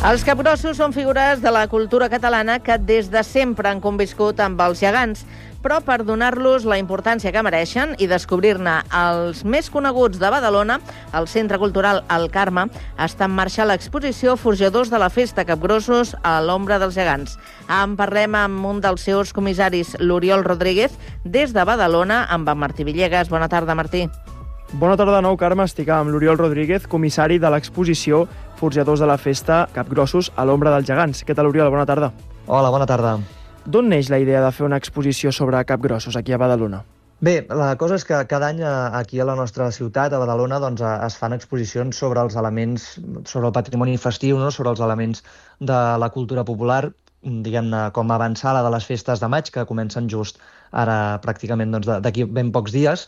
Els capgrossos són figures de la cultura catalana que des de sempre han conviscut amb els gegants, però per donar-los la importància que mereixen i descobrir-ne els més coneguts de Badalona, al Centre Cultural El Carme està en marxa l'exposició Forjadors de la Festa Capgrossos a l'ombra dels gegants. En parlem amb un dels seus comissaris, l'Oriol Rodríguez, des de Badalona, amb en Martí Villegas. Bona tarda, Martí. Bona tarda de nou, Carme. Estic amb l'Oriol Rodríguez, comissari de l'exposició Forjadors de la Festa Capgrossos a l'ombra dels gegants. Què tal, Oriol? Bona tarda. Hola, bona tarda. D'on neix la idea de fer una exposició sobre capgrossos aquí a Badalona? Bé, la cosa és que cada any aquí a la nostra ciutat, a Badalona, doncs, es fan exposicions sobre els elements, sobre el patrimoni festiu, no? Sobre els elements de la cultura popular, diguem-ne, com a avançada de les festes de maig, que comencen just ara pràcticament doncs, d'aquí ben pocs dies.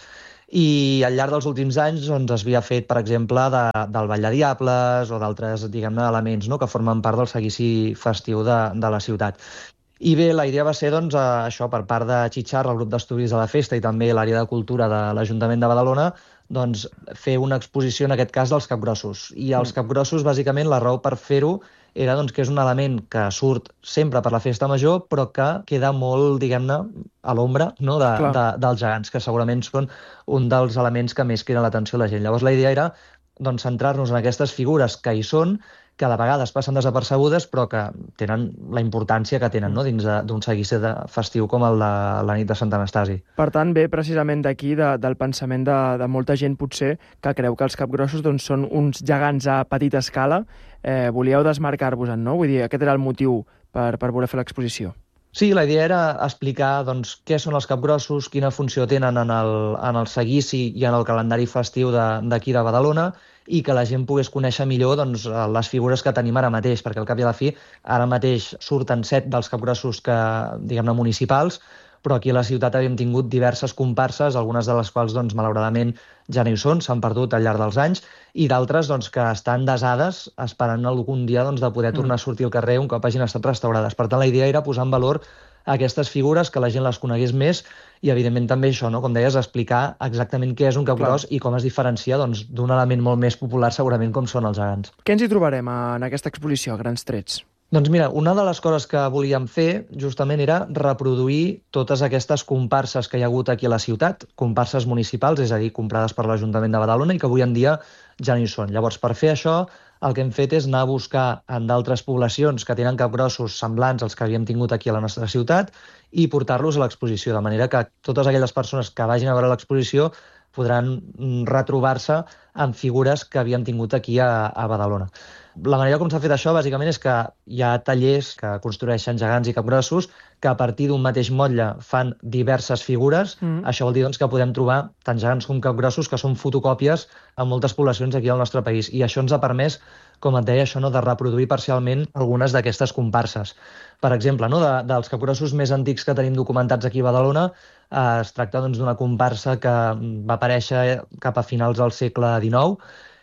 I al llarg dels últims anys doncs, es havia fet, per exemple, del Ball de Diables o d'altres, diguem-ne, elements, no?, que formen part del seguici festiu de la ciutat. I bé, la idea va ser, doncs, això, per part de Xitxar, el grup d'estudis de la festa i també l'àrea de cultura de l'Ajuntament de Badalona, doncs, fer una exposició, en aquest cas, dels capgrossos. I els capgrossos, bàsicament, la raó per fer-ho era doncs, que és un element que surt sempre per la festa major, però que queda molt, diguem-ne, a l'ombra, no?, dels gegants, que segurament són un dels elements que més criden l'atenció a la gent. Llavors, la idea era doncs, centrar-nos en aquestes figures que hi són, que de vegades passen desapercebudes, però que tenen la importància que tenen, no?, dins d'un seguici festiu com el de la nit de Sant Anastasi. Per tant, ve precisament d'aquí, del pensament de molta gent, potser, que creu que els capgrossos doncs, són uns gegants a petita escala. Volíeu desmarcar-vos-en, no? Vull dir, aquest era el motiu per voler fer l'exposició. Sí, la idea era explicar doncs, què són els capgrossos, quina funció tenen en el seguici i en el calendari festiu d'aquí de Badalona, i que la gent pogués conèixer millor doncs, les figures que tenim ara mateix, perquè al cap i a la fi ara mateix surten 7 dels capgrossos diguem-ne, municipals, però aquí a la ciutat havíem tingut diverses comparses, algunes de les quals, doncs, malauradament, ja no hi són, s'han perdut al llarg dels anys, i d'altres doncs, que estan desades esperant algun dia doncs, de poder tornar a sortir al carrer un cop hagin estat restaurades. Per tant, la idea era posar en valor aquestes figures, que la gent les conegués més i, evidentment, també això, no? Com deies, explicar exactament què és un capgros i com es diferencia doncs, d'un element molt més popular, segurament, com són els gegants. Què ens hi trobarem en aquesta exposició, a grans trets? Doncs mira, una de les coses que volíem fer justament era reproduir totes aquestes comparses que hi ha hagut aquí a la ciutat, comparses municipals, és a dir, comprades per l'Ajuntament de Badalona i que avui en dia ja no hi són. Llavors, per fer això, el que hem fet és anar a buscar en d'altres poblacions que tenen capgrossos semblants als que havíem tingut aquí a la nostra ciutat i portar-los a l'exposició, de manera que totes aquelles persones que vagin a veure l'exposició podran retrobar-se amb figures que havíem tingut aquí a Badalona. La manera com s'ha fet això, bàsicament, és que hi ha tallers que construeixen gegants i capgrossos que a partir d'un mateix motlle fan diverses figures. Això vol dir doncs, que podem trobar tant gegants com capgrossos que són fotocòpies en moltes poblacions aquí al nostre país. I això ens ha permès, com et deia, això, no, de reproduir parcialment algunes d'aquestes comparses. Per exemple, no, dels capgrossos més antics que tenim documentats aquí a Badalona, es tracta doncs, d'una comparsa que va aparèixer cap a finals del segle XIX,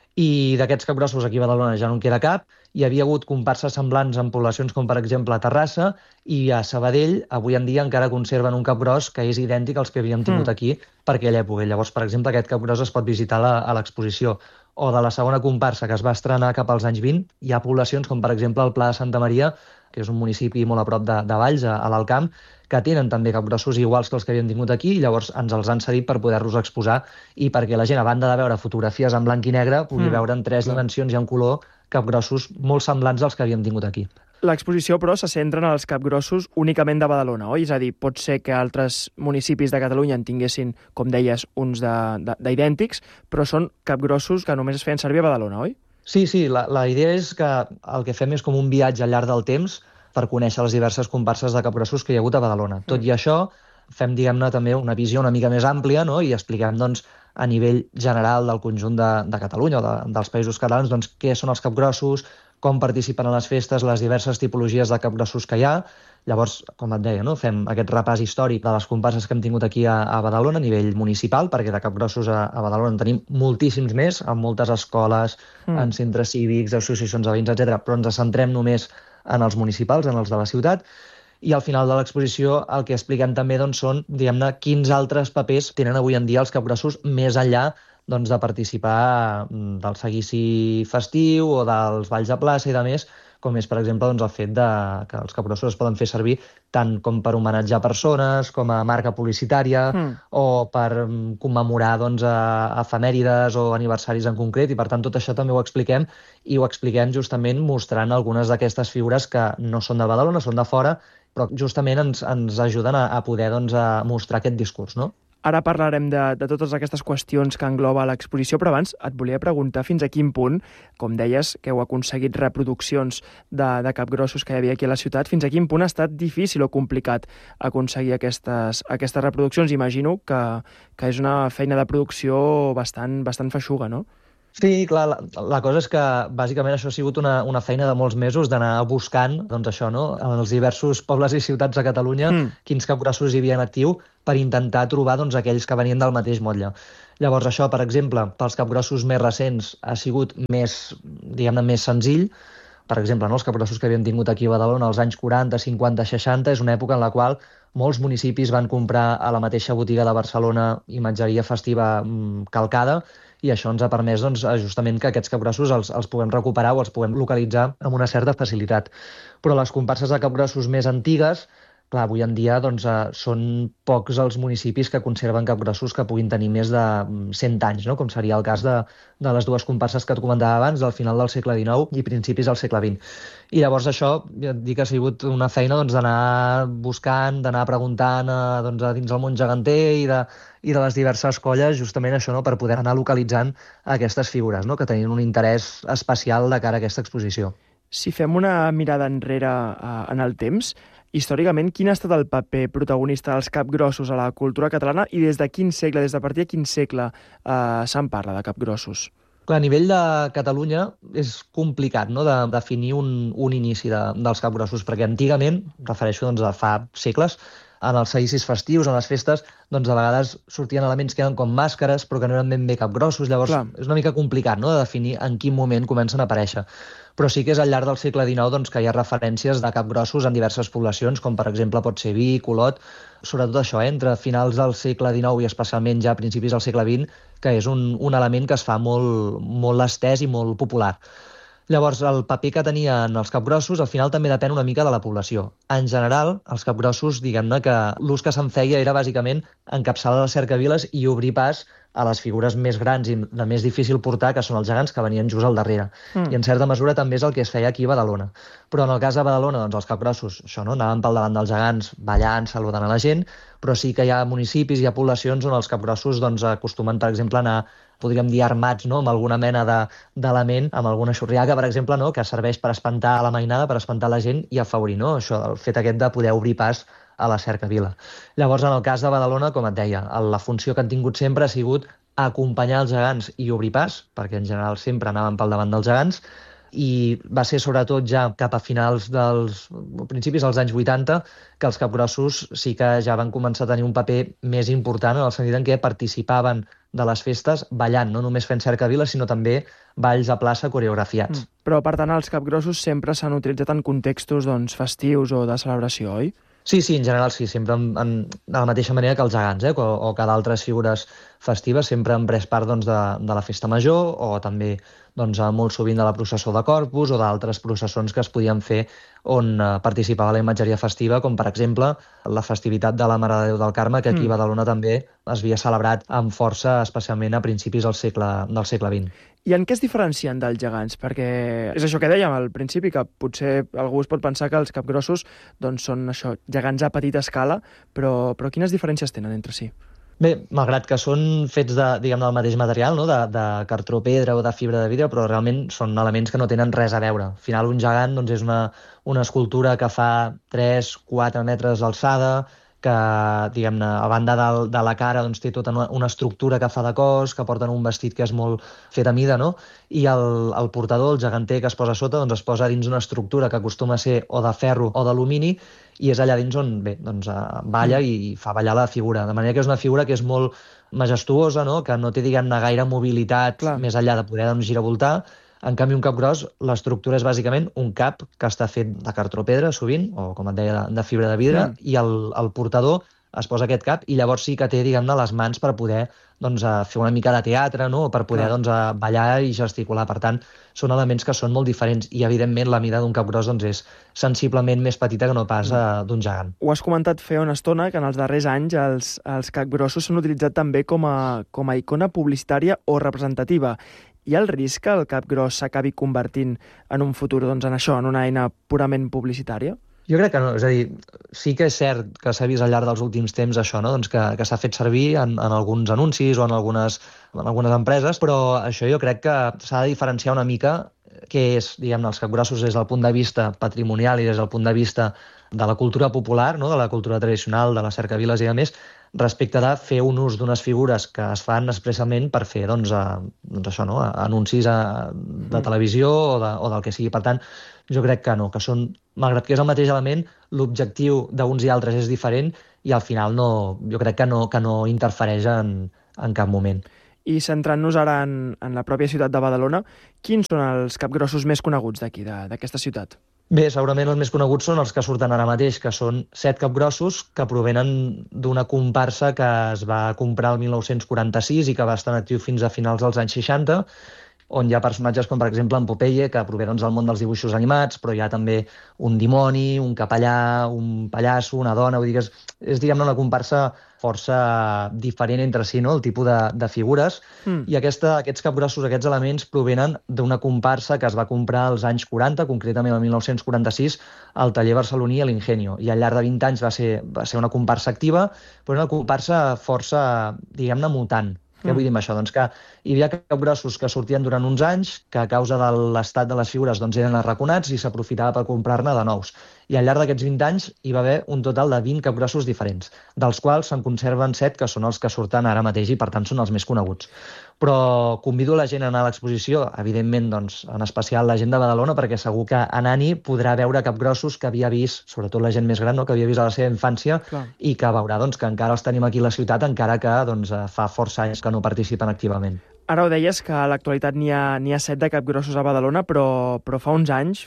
i d'aquests capgrossos aquí a Badalona ja no en queda cap. Hi havia hagut comparses semblants en poblacions com, per exemple, a Terrassa, i a Sabadell avui en dia encara conserven un capgros que és idèntic als que havíem tingut aquí per aquella època. Llavors, per exemple, aquest capgros es pot visitar a l'exposició. O de la segona comparsa, que es va estrenar cap als anys 20, hi ha poblacions com, per exemple, el Pla de Santa Maria, que és un municipi molt a prop de Valls, a l'Alt Camp, que tenen també capgrossos iguals que els que havíem tingut aquí, i llavors ens els han cedit per poder-los exposar i perquè la gent, a banda de veure fotografies en blanc i negre, pugui veure en 3 dimensions i en color capgrossos molt semblants als que havíem tingut aquí. L'exposició, però, se centra en els capgrossos únicament de Badalona, oi? És a dir, pot ser que altres municipis de Catalunya en tinguessin, com deies, uns d'idèntics, però són capgrossos que només es feien servir a Badalona, oi? Sí, la idea és que el que fem és com un viatge al llarg del temps per conèixer les diverses comparses de capgrossos que hi ha hagut a Badalona. Tot i això, fem, diguem-ne, també una visió una mica més àmplia, no? I expliquem, doncs, a nivell general del conjunt de Catalunya o dels països catalans, doncs, què són els capgrossos, com participen a les festes, les diverses tipologies de capgrossos que hi ha. Llavors, com et deia, no? Fem aquest repàs històric de les comparses que hem tingut aquí a Badalona a nivell municipal, perquè de capgrossos a Badalona en tenim moltíssims més, en moltes escoles, en centres cívics, associacions de veïns, etc. Però ens centrem només en els municipals, en els de la ciutat. I al final de l'exposició el que expliquem també doncs, són, diguem-ne, quins altres papers tenen avui en dia els capgrossos més enllà doncs, de participar del seguici festiu o dels balls de plaça i de més, com és, per exemple, doncs, el fet que els capgrossos es poden fer servir tant com per homenatjar persones, com a marca publicitària, o per commemorar doncs, efemèrides o aniversaris en concret, i per tant tot això també ho expliquem, i ho expliquem justament mostrant algunes d'aquestes figures que no són de Badalona, són de fora, però justament ens ajuden a poder doncs, a mostrar aquest discurs, no? Ara parlarem de totes aquestes qüestions que engloba l'exposició, però abans et volia preguntar fins a quin punt, com deies, que heu aconseguit reproduccions de capgrossos que hi havia aquí a la ciutat, fins a quin punt ha estat difícil o complicat aconseguir aquestes reproduccions. Imagino que és una feina de producció bastant feixuga, no? Sí, clar, la cosa és que bàsicament això ha sigut una feina de molts mesos d'anar buscant, doncs això, no?, en els diversos pobles i ciutats de Catalunya quins capgrossos hi havia en actiu per intentar trobar doncs, aquells que venien del mateix motlle. Llavors això, per exemple, pels capgrossos més recents ha sigut més, diguem-ne, més senzill. Per exemple, no, els capgrossos que havíem tingut aquí a Badalona als anys 40, 50, 60, és una època en la qual molts municipis van comprar a la mateixa botiga de Barcelona imatgeria festiva calcada, i això ens ha permès doncs, justament que aquests capgrossos els puguem recuperar o els puguem localitzar amb una certa facilitat. Però les comparses de capgrossos més antigues, clar, avui en dia doncs, són pocs els municipis que conserven capgrossos que puguin tenir més de 100 anys, no? Com seria el cas de les dues comparses que et comentava abans, del final del segle XIX i principis del segle XX. I llavors això, ja et dic que ha sigut una feina doncs, d'anar buscant, d'anar preguntant doncs, dins el món geganter i de les diverses colles, justament això, no?, per poder anar localitzant aquestes figures, no?, que tenien un interès especial de cara a aquesta exposició. Si fem una mirada enrere en el temps, històricament, quin ha estat el paper protagonista dels capgrossos a la cultura catalana i des de quin segle, des de partir de quin segle se'n parla de capgrossos? Clar, a nivell de Catalunya és complicat, no?, de definir un inici dels capgrossos, perquè antigament, refereixo doncs, a fa segles, en els seguicis festius, en les festes, doncs de vegades sortien elements que eren com màscares, però que no eren ben bé capgrossos, llavors és una mica complicat, no?, de definir en quin moment comencen a aparèixer. Però sí que és al llarg del segle XIX doncs, que hi ha referències de capgrossos en diverses poblacions, com per exemple pot ser Vic, Olot, sobretot això, entre finals del segle XIX i especialment ja a principis del segle XX, que és un element que es fa molt estès i molt popular. Llavors, el paper que tenien els capgrossos al final també depèn una mica de la població. En general, els capgrossos, diguem-ne que l'ús que se'n feia era bàsicament encapçalar les cercaviles i obrir pas a les figures més grans i de més difícil portar, que són els gegants, que venien just al darrere. I en certa mesura també és el que es feia aquí a Badalona. Però en el cas de Badalona, doncs els capgrossos, això, no?, anaven pel davant dels gegants, ballant, saludant a la gent, però sí que hi ha municipis, hi ha poblacions on els capgrossos doncs, acostumen, per exemple, a anar, podríem dir, armats, no?, amb alguna mena d'element, amb alguna xurriaga, per exemple, no?, que serveix per espantar la mainada, per espantar la gent i afavorir, no?, això, el fet aquest de poder obrir pas a la cercavila. Llavors, en el cas de Badalona, com et deia, la funció que han tingut sempre ha sigut acompanyar els gegants i obrir pas, perquè en general sempre anaven pel davant dels gegants, i va ser sobretot ja cap a principis dels anys 80 que els capgrossos sí que ja van començar a tenir un paper més important en el sentit en què participaven de les festes ballant, no només fent cercavila, sinó també balls a plaça coreografiats. Però, per tant, els capgrossos sempre s'han utilitzat en contextos doncs, festius o de celebració, oi? Sí, en general sí, sempre de la mateixa manera que els gegants, o que d'altres figures festives sempre han pres part doncs, de la festa major o també doncs, molt sovint de la processó de Corpus o d'altres processons que es podien fer on participava la imatgeria festiva, com per exemple la festivitat de la Mare de Déu del Carme, que aquí a Badalona també es havia celebrat amb força, especialment a principis del segle XX. I en què es diferencien dels gegants? Perquè és això que dèiem al principi, que potser algú es pot pensar que els capgrossos doncs, són això, gegants a petita escala, però quines diferències tenen entre si? Bé, malgrat que són fets del mateix material, no?, de cartró pedra o de fibra de vidre, però realment són elements que no tenen res a veure. Al final, un gegant doncs, és una escultura que fa 3-4 metres d'alçada, que, diguem-ne, a banda de la cara doncs, té tota una estructura que fa de cos, que porten un vestit que és molt fet a mida, no? I el portador, el geganter que es posa a sota, doncs es posa dins una estructura que acostuma a ser o de ferro o d'alumini, i és allà dins on balla i fa ballar la figura. De manera que és una figura que és molt majestuosa, no?, que no té, diguem-ne, gaire mobilitat més enllà de poder giravoltar. En canvi, un capgros, l'estructura és bàsicament un cap que està fet de cartró pedra, sovint, o com et deia, de fibra de vidre, i el portador es posa aquest cap i llavors sí que té, diguem-ne, les mans per poder fer una mica de teatre, no? Per poder ballar i gesticular. Per tant, són elements que són molt diferents i, evidentment, la mida d'un capgròs és sensiblement més petita que no pas d'un gegant. Ho has comentat fa una estona, que en els darrers anys els capgrossos s'han utilitzat també com a icona publicitària o representativa. Hi ha el risc que el capgros s'acabi convertint en un futur en això, en una eina purament publicitària? Jo crec que no, és a dir, sí que és cert que s'ha vist al llarg dels últims temps això, no? Que s'ha fet servir en alguns anuncis o en algunes empreses, però això jo crec que s'ha de diferenciar una mica què és, diguem-ne, els capgrossos des del punt de vista patrimonial i des del punt de vista de la cultura popular, no? De la cultura tradicional, de les cercaviles i a més, respecte de fer un ús d'unes figures que es fan expressament per fer això, no? Anuncis de televisió o del que sigui. Per tant, jo crec que no, que són, malgrat que és el mateix element, l'objectiu d'uns i altres és diferent i al final jo crec que no interfereix en cap moment. I centrant-nos ara en la pròpia ciutat de Badalona, quins són els capgrossos més coneguts d'aquí, d'aquesta ciutat? Bé, segurament els més coneguts són els que surten ara mateix, que són 7 capgrossos que provenen d'una comparsa que es va comprar el 1946 i que va estar en actiu fins a finals dels anys 60, on hi ha personatges com, per exemple, en Popeye, que prové del món dels dibuixos animats, però hi ha també un dimoni, un capellà, un pallasso, una dona. Vull dir que és diguem-ne, una comparsa força diferent entre si, no?, el tipus de figures. I aquests capgrossos, aquests elements, provenen d'una comparsa que es va comprar als anys 40, concretament el 1946, al taller barceloní a l'Ingenio. I al llarg de 20 anys va ser una comparsa activa, però una comparsa força, diguem-ne, mutant. Què vull dir amb això? Doncs que hi havia capgrossos que sortien durant uns anys, que a causa de l'estat de les figures eren arraconats i s'aprofitava per comprar-ne de nous. I al llarg d'aquests 20 anys hi va haver un total de 20 capgrossos diferents, dels quals se'n conserven 7, que són els que surten ara mateix i, per tant, són els més coneguts. Però convido la gent a anar a l'exposició, evidentment, en especial la gent de Badalona, perquè segur que anant-hi podrà veure capgrossos que havia vist, sobretot la gent més gran, no?, que havia vist a la seva infància. Clar. I que veurà que encara els tenim aquí a la ciutat, encara que fa força anys que no participen activament. Ara ho deies, que a l'actualitat n'hi ha 7 de capgrossos a Badalona, però fa uns anys,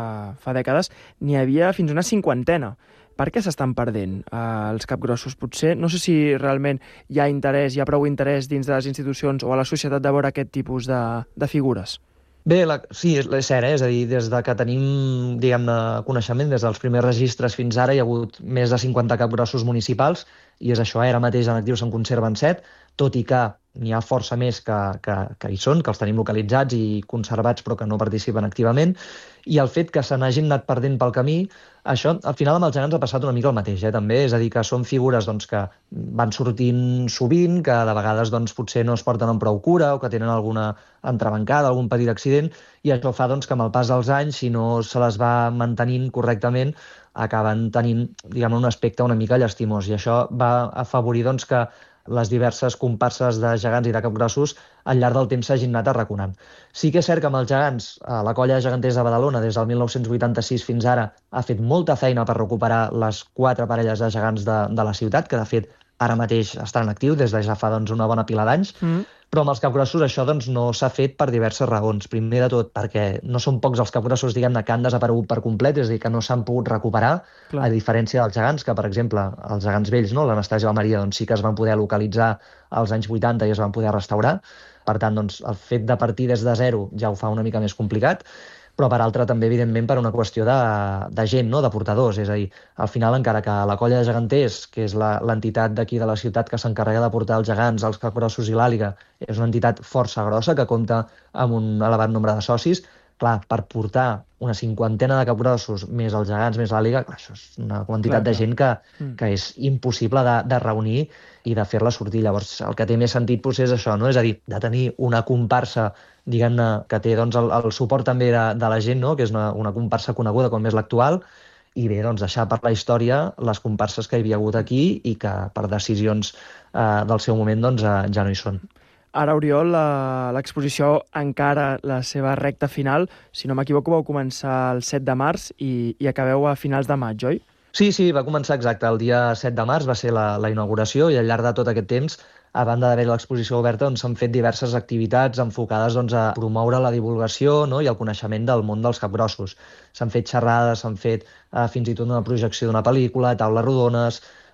fa dècades, n'hi havia fins a una 50. Per què s'estan perdent els capgrossos? Potser, no sé si realment hi ha prou interès dins de les institucions o a la societat de veure aquest tipus de figures. Bé, sí, és cert, és a dir, des de que tenim, diguem-ne, coneixement, des dels primers registres fins ara hi ha hagut més de 50 capgrossos municipals i és això, ara mateix en actiu se'n conserven 7, tot i que n'hi ha força més que hi són, que els tenim localitzats i conservats però que no participen activament, i el fet que se n'hagin anat perdent pel camí, això al final amb els gegants ha passat una mica el mateix, també, és a dir, que són figures que van sortint sovint, que de vegades potser no es porten amb prou cura o que tenen alguna entrebancada, algun petit accident, i això fa que amb el pas dels anys, si no se les va mantenint correctament, acaben tenint, diguem-ne, un aspecte una mica llastimós, i això va afavorir que les diverses comparses de gegants i de capgrossos al llarg del temps s'hagin anat arraconant. Sí que és cert que amb els gegants, la colla de geganters de Badalona, des del 1986 fins ara, ha fet molta feina per recuperar les 4 parelles de gegants de la ciutat, que de fet ara mateix estan en actiu des de ja fa una bona pila d'anys, però amb els capgrossos això no s'ha fet per diverses raons. Primer de tot, perquè no són pocs els capgrossos, diguem-ne, que han desaparegut per complet, és a dir, que no s'han pogut recuperar, a diferència dels gegants, que, per exemple, els gegants vells, no?, l'Anastàsia i la Maria, sí que es van poder localitzar als anys 80 i es van poder restaurar. Per tant, el fet de partir des de zero ja ho fa una mica més complicat, però per altra també, evidentment, per una qüestió de gent, no?, de portadors. És a dir, al final, encara que la colla de geganters, que és l'entitat d'aquí de la ciutat que s'encarrega de portar els gegants, els capgrossos i l'àliga, és una entitat força grossa que compta amb un elevat nombre de socis, clar, per portar una 50 de capgrossos més els gegants més l'àliga, això és una quantitat de gent que és impossible de reunir i de fer-la sortir. Llavors, el que té més sentit potser és això, no? És a dir, de tenir una comparsa, diguem-ne, que té el suport també de la gent, no?, que és una comparsa coneguda com és l'actual, i bé, deixar per la història les comparses que hi havia hagut aquí i que per decisions del seu moment ja no hi són. Ara, Oriol, l'exposició encara la seva recta final. Si no m'equivoco, vau començar el 7 de març i acabeu a finals de maig, oi? Sí, va començar exacte. El dia 7 de març va ser la inauguració i al llarg de tot aquest temps, a banda d'haver l'exposició oberta, s'han fet diverses activitats enfocades a promoure la divulgació, no?, i el coneixement del món dels capgrossos. S'han fet xerrades, s'han fet fins i tot una projecció d'una pel·lícula, taules rodones,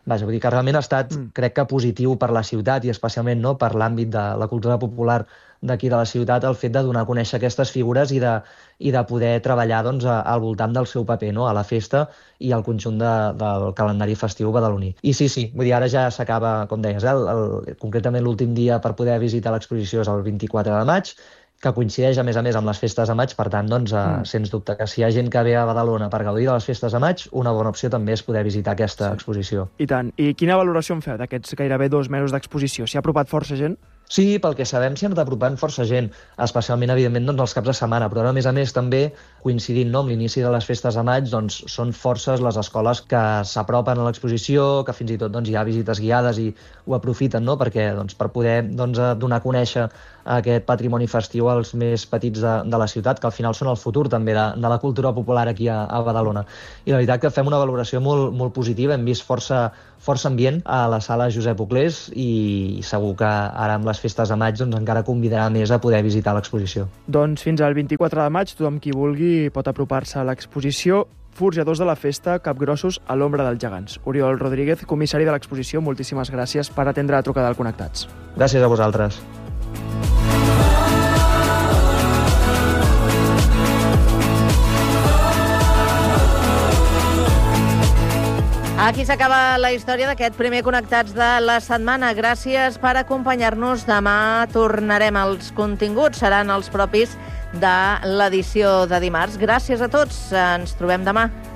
Vaja, vull dir que realment ha estat, crec que positiu per la ciutat i especialment per l'àmbit de la cultura popular d'aquí de la ciutat, el fet de donar a conèixer aquestes figures i de poder treballar al voltant del seu paper a la festa i al conjunt del calendari festiu badaloní. I sí, vull dir, ara ja s'acaba, com deies, concretament l'últim dia per poder visitar l'exposició és el 24 de maig, que coincideix, a més, amb les festes de maig. Per tant, sens dubte, que si hi ha gent que ve a Badalona per gaudir de les festes de maig, una bona opció també és poder visitar aquesta exposició. I tant. I quina valoració en feu d'aquests gairebé 2 mesos d'exposició? S'hi ha apropat força gent? Sí, pel que sabem s'hi han anat apropant força gent, especialment, evidentment, els caps de setmana, però a més, també, coincidint amb l'inici de les festes de maig, són forces les escoles que s'apropen a l'exposició, que fins i tot hi ha visites guiades i ho aprofiten, perquè per poder donar a conèixer aquest patrimoni festiu als més petits de la ciutat, que al final són el futur també de la cultura popular aquí a Badalona. I la veritat que fem una valoració molt, molt positiva, hem vist força ambient a la sala Josep Oclés i segur que ara amb les festes de maig encara convidarà més a poder visitar l'exposició. Doncs fins al 24 de maig tothom qui vulgui pot apropar-se a l'exposició Forjadors de la Festa, Capgrossos a l'ombra dels gegants. Oriol Rodríguez, comissari de l'exposició, moltíssimes gràcies per atendre la trucada del Connectats. Gràcies a vosaltres. Aquí s'acaba la història d'aquest primer Connectats de la setmana. Gràcies per acompanyar-nos. Demà tornarem als continguts. Seran els propis de l'edició de dimarts. Gràcies a tots. Ens trobem demà.